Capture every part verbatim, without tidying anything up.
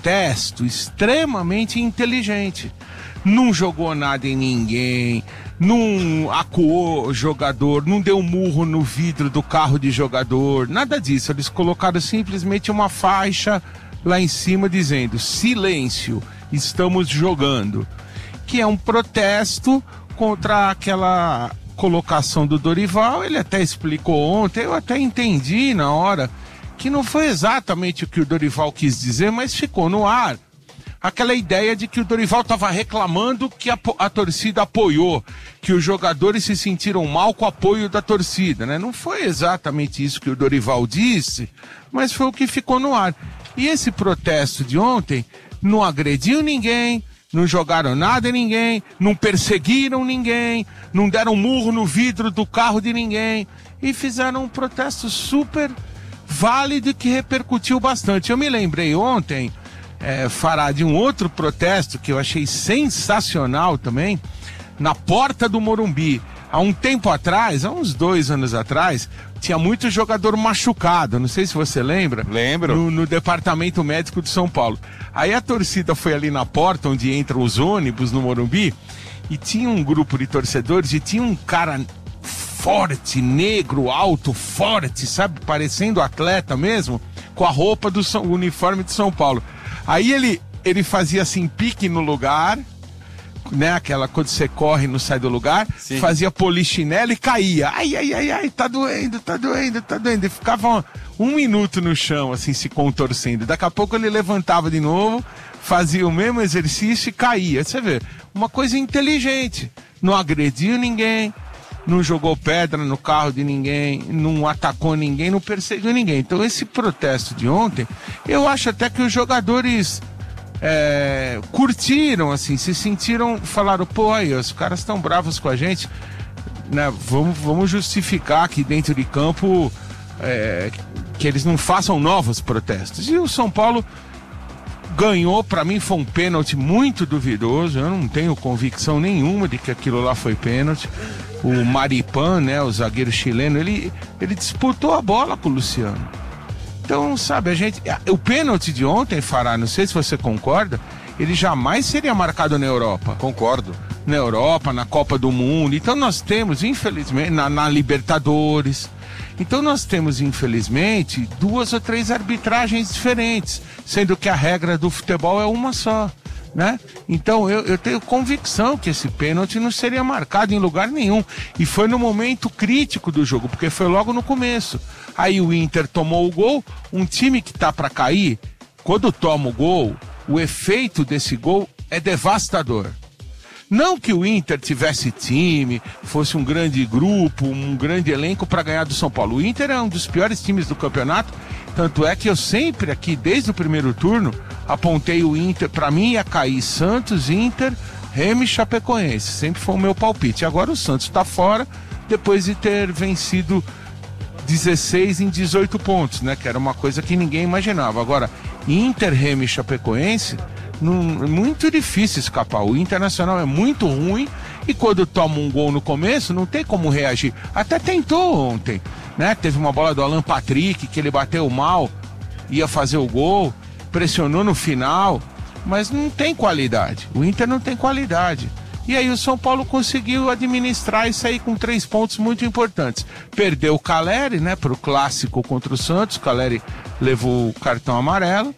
protesto extremamente inteligente. Não jogou nada em ninguém, não acuou jogador, não deu murro no vidro do carro de jogador, nada disso. Eles colocaram simplesmente uma faixa lá em cima dizendo: silêncio, estamos jogando. Que é um protesto contra aquela colocação do Dorival. Ele até explicou ontem, eu até entendi na hora, que não foi exatamente o que o Dorival quis dizer, mas ficou no ar aquela ideia de que o Dorival estava reclamando que a, a torcida apoiou, que os jogadores se sentiram mal com o apoio da torcida, né? Não foi exatamente isso que o Dorival disse, mas foi o que ficou no ar. E esse protesto de ontem não agrediu ninguém, não jogaram nada em ninguém, não perseguiram ninguém, não deram murro no vidro do carro de ninguém, e fizeram um protesto super válido que repercutiu bastante. Eu me lembrei ontem, É, fará de um outro protesto que eu achei sensacional também, na porta do Morumbi. Há um tempo atrás, há uns dois anos atrás, tinha muito jogador machucado, não sei se você lembra. Lembro. No, no departamento médico de São Paulo. Aí a torcida foi ali na porta onde entram os ônibus no Morumbi, e tinha um grupo de torcedores, e tinha um cara forte, negro, alto, forte, sabe, parecendo atleta mesmo, com a roupa do São, o uniforme de São Paulo. Aí ele, ele fazia assim, pique no lugar, né? Aquela, quando você corre não sai do lugar. Sim. Fazia polichinelo e caía. Ai, ai, ai, ai, tá doendo, tá doendo, tá doendo. E ficava um, um minuto no chão, assim, se contorcendo. Daqui a pouco ele levantava de novo, fazia o mesmo exercício e caía. Você vê, uma coisa inteligente. Não agrediu ninguém, não jogou pedra no carro de ninguém, não atacou ninguém, não perseguiu ninguém. Então esse protesto de ontem, eu acho até que os jogadores é, curtiram, assim, se sentiram, falaram, pô, aí, os caras estão bravos com a gente, né? Vamos, vamos justificar aqui dentro de campo é, que eles não façam novos protestos. E o São Paulo ganhou, pra mim foi um pênalti muito duvidoso, eu não tenho convicção nenhuma de que aquilo lá foi pênalti. O Maripan, né, o zagueiro chileno, ele, ele disputou a bola com o Luciano. Então, sabe, a gente... O pênalti de ontem, Fará, não sei se você concorda, ele jamais seria marcado na Europa. Concordo. Na Europa, na Copa do Mundo. Então nós temos, infelizmente, na, na Libertadores. Então nós temos, infelizmente, duas ou três arbitragens diferentes, sendo que a regra do futebol é uma só. Né? Então eu, eu tenho convicção que esse pênalti não seria marcado em lugar nenhum, e foi no momento crítico do jogo, porque foi logo no começo. Aí o Inter tomou o gol, um time que tá para cair, quando toma o gol, o efeito desse gol é devastador. Não que o Inter tivesse time, fosse um grande grupo, um grande elenco para ganhar do São Paulo. O Inter é um dos piores times do campeonato, tanto é que eu sempre aqui, desde o primeiro turno, apontei o Inter, para mim ia cair Santos, Inter, Remo e Chapecoense. Sempre foi o meu palpite. Agora o Santos está fora, depois de ter vencido dezesseis em dezoito pontos, né? Que era uma coisa que ninguém imaginava. Agora, Inter, Remo e Chapecoense, não, é muito difícil escapar. O Internacional é muito ruim e quando toma um gol no começo, não tem como reagir. Até tentou ontem, né? Teve uma bola do Alan Patrick que ele bateu mal, ia fazer o gol, pressionou no final, mas não tem qualidade. O Inter não tem qualidade. E aí o São Paulo conseguiu administrar e sair com três pontos muito importantes. Perdeu o Caleri, né, para o clássico contra o Santos. O Caleri levou o cartão amarelo.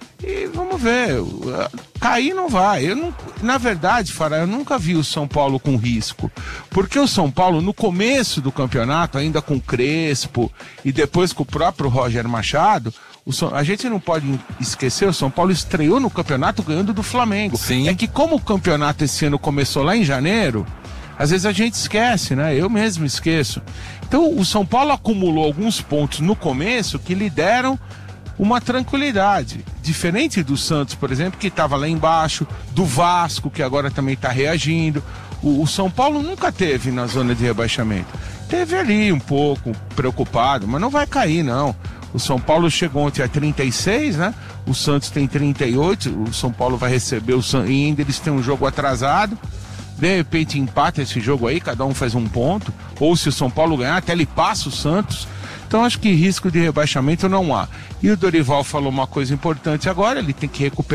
E vamos ver, cair não vai. Eu não, na verdade, Fará, eu nunca vi o São Paulo com risco. Porque o São Paulo, no começo do campeonato, ainda com Crespo e depois com o próprio Roger Machado, o São, a gente não pode esquecer, o São Paulo estreou no campeonato ganhando do Flamengo. Sim. É que como o campeonato esse ano começou lá em janeiro, às vezes a gente esquece, né? Eu mesmo esqueço. Então o São Paulo acumulou alguns pontos no começo que lhe deram uma tranquilidade, diferente do Santos, por exemplo, que estava lá embaixo, do Vasco, que agora também está reagindo. O, o São Paulo nunca teve na zona de rebaixamento. Teve ali um pouco preocupado, mas não vai cair, não. O São Paulo chegou ontem a trinta e seis, né? O Santos tem trinta e oito, o São Paulo vai receber o Santos, e ainda eles têm um jogo atrasado. De repente empata esse jogo aí, cada um faz um ponto. Ou se o São Paulo ganhar, até ele passa o Santos. Então acho que risco de rebaixamento não há. E o Dorival falou uma coisa importante agora, ele tem que recuperar